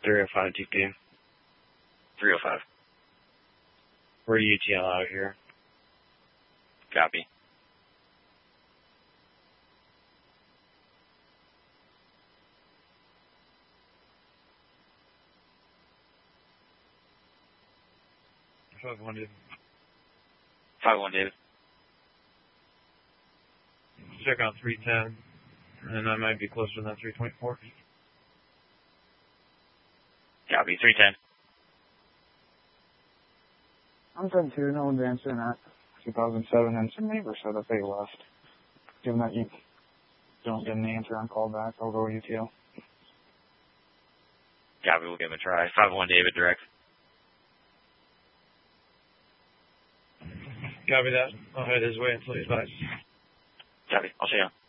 305 TP. 305. We're UTL out here. Copy. Five one David. 5-1, David. Check out 310, and I might be closer than 324. Copy. 310. I'm 10-2, no advance in at 2007, and some neighbors said that they left. Given that you don't get an answer on call back, I'll go UTL. Copy, we'll give him a try. 5-1, David, direct. Copy that. I'll head his way until he's back. Copy, I'll see you.